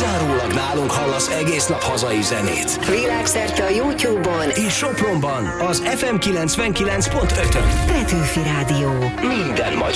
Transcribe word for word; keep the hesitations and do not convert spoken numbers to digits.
kizárólag nálunk hallasz egész nap hazai zenét. Világszerte a YouTube-on és Sopronban az ef em kilencvenkilenc pont ötön. Petőfi Rádió. Minden magyar.